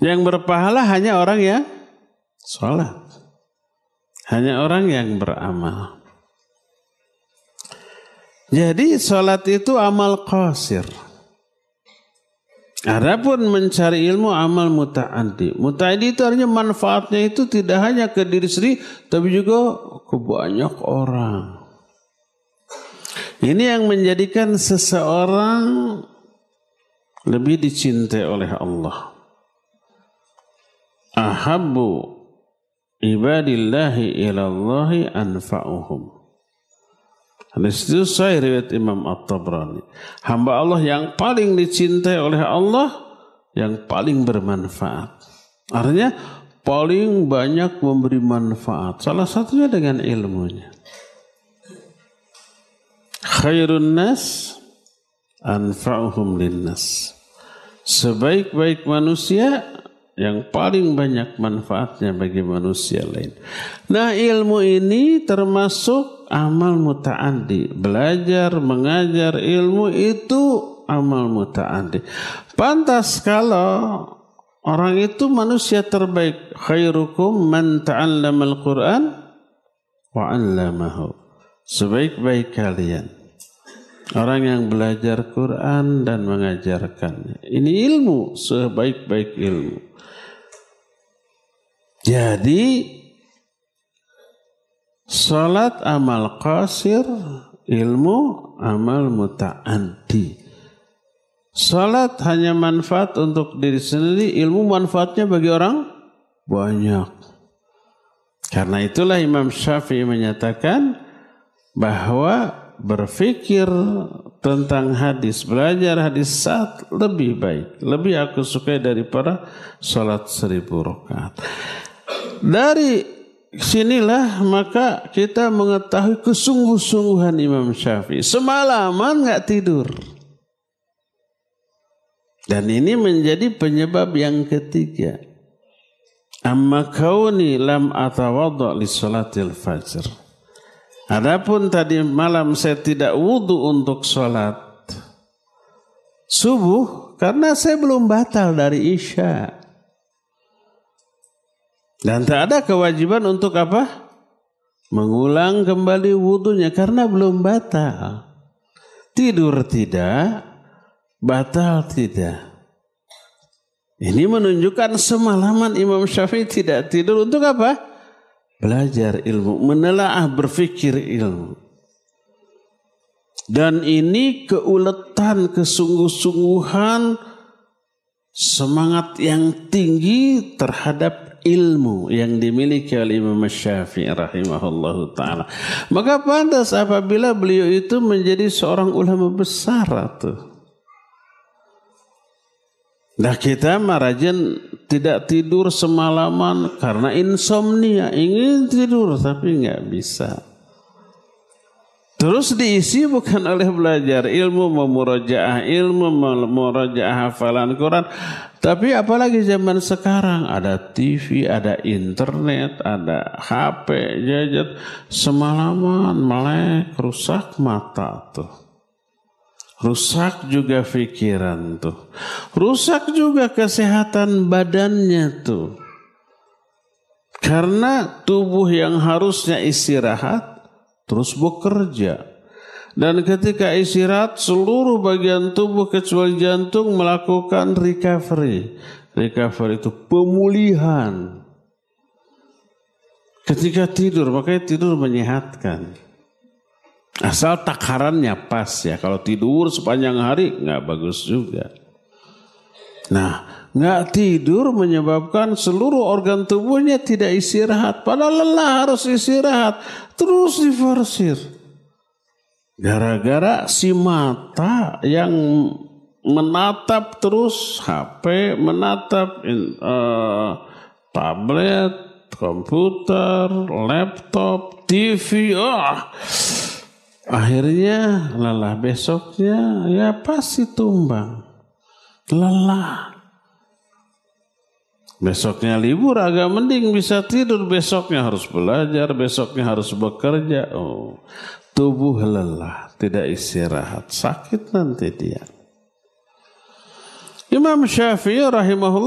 Yang berpahala hanya orang yang sholat. Hanya orang yang beramal. Jadi sholat itu amal qasir. Adapun mencari ilmu amal muta'addi. Muta'addi itu artinya manfaatnya itu tidak hanya ke diri sendiri, tapi juga ke banyak orang. Ini yang menjadikan seseorang lebih dicintai oleh Allah. Ahabbu ibadillahi ilallahi anfa'uhum. Hadis itu sahih riwayat Imam At-Tabrani. Hamba Allah yang paling dicintai oleh Allah, yang paling bermanfaat. Artinya paling banyak memberi manfaat. Salah satunya dengan ilmunya. Khairun nas anfa'uhum linnas. Sebaik-baik manusia yang paling banyak manfaatnya bagi manusia lain. Nah, ilmu ini termasuk amal muta'addi. Belajar, mengajar ilmu itu amal muta'addi. Pantas kalau orang itu manusia terbaik. Khairukum man ta'allamal Qur'an wa 'allamahu. Sebaik-baik kalian orang yang belajar Quran dan mengajarkannya. Ini ilmu, sebaik-baik ilmu. Jadi salat amal qasir, ilmu amal muta'addi. Salat hanya manfaat untuk diri sendiri, ilmu manfaatnya bagi orang banyak. Karena itulah Imam Syafi'i menyatakan bahwa berfikir tentang hadis, belajar hadis saat lebih baik, lebih aku sukai daripada salat 1000 rakaat. Dari sinilah maka kita mengetahui kesungguh-sungguhan Imam Syafi'i. Semalaman enggak tidur. Dan ini menjadi penyebab yang ketiga. Amma kauni lam atawadda li salatil fajr. Adapun tadi malam saya tidak wudu untuk salat subuh karena saya belum batal dari Isya. Dan tak ada kewajiban untuk apa? Mengulang kembali wudunya karena belum batal. Tidur tidak, batal tidak. Ini menunjukkan semalaman Imam Syafi'i tidak tidur untuk apa? Belajar ilmu, menelaah, berfikir ilmu. Dan ini keuletan, kesungguh-sungguhan, semangat yang tinggi terhadap ilmu yang dimiliki oleh Imam Syafi'i rahimahullahu ta'ala. Maka pantas apabila beliau itu menjadi seorang ulama besar tuh. Nah, kita rajin tidak tidur semalaman karena insomnia, ingin tidur tapi nggak bisa. Terus diisi bukan oleh belajar ilmu, memurajaah ilmu, memurajaah hafalan Quran. Tapi apalagi zaman sekarang ada TV, ada internet, ada HP, gadget. Semalaman melek, rusak mata tuh. Rusak juga pikiran tuh. Rusak juga kesehatan badannya tuh. Karena tubuh yang harusnya istirahat terus bekerja. Dan ketika istirahat seluruh bagian tubuh kecuali jantung melakukan recovery. Recovery itu pemulihan. Ketika tidur, makanya tidur menyehatkan. Asal takarannya pas ya. Kalau tidur sepanjang hari nggak bagus juga. Nah, nggak tidur menyebabkan seluruh organ tubuhnya tidak istirahat. Padahal lelah harus istirahat. Terus diforsir. Gara-gara si mata yang menatap terus HP, menatap tablet, komputer, laptop, TV. Akhirnya lelah, besoknya ya pasti tumbang. Lelah. Besoknya libur agak mending bisa tidur, besoknya harus belajar, besoknya harus bekerja. Tubuh lelah, tidak istirahat, sakit nanti dia. Imam Syafi'i rahimahullah